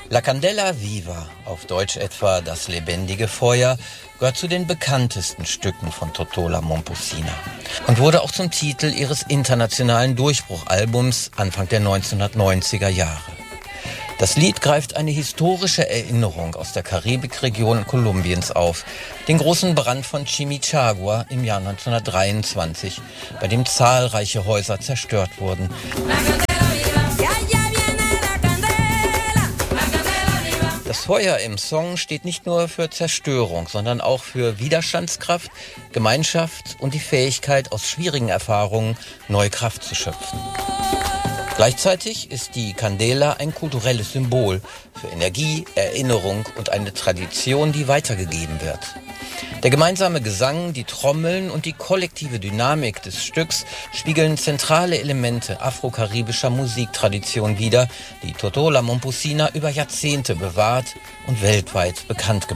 La Candela Viva, auf Deutsch etwa das lebendige Feuer, gehört zu den bekanntesten Stücken von Totola Momposina und wurde auch zum Titel ihres internationalen Durchbruchalbums Anfang der 1990er Jahre. Das Lied greift eine historische Erinnerung aus der Karibikregion Kolumbiens auf, den großen Brand von Chimichagua im Jahr 1923, bei dem zahlreiche Häuser zerstört wurden. Das Feuer im Song steht nicht nur für Zerstörung, sondern auch für Widerstandskraft, Gemeinschaft und die Fähigkeit, aus schwierigen Erfahrungen neue Kraft zu schöpfen. Gleichzeitig ist die Candela ein kulturelles Symbol für Energie, Erinnerung und eine Tradition, die weitergegeben wird. Der gemeinsame Gesang, die Trommeln und die kollektive Dynamik des Stücks spiegeln zentrale Elemente afro-karibischer Musiktradition wider, die Totola Momposina über Jahrzehnte bewahrt und weltweit bekannt gemacht hat.